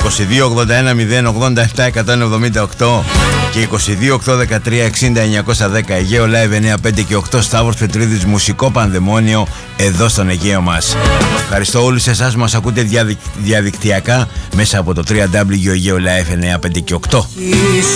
2281 087 178 και 228113 60 910 Αιγαίο Live 95 και 8 Σταύρος Πετρίδης, μουσικό πανδαιμόνιο εδώ στον Αιγαίο μας. Ευχαριστώ όλους εσάς που μας ακούτε διαδικτυακά μέσα από το www.aegeolive 95 και 8.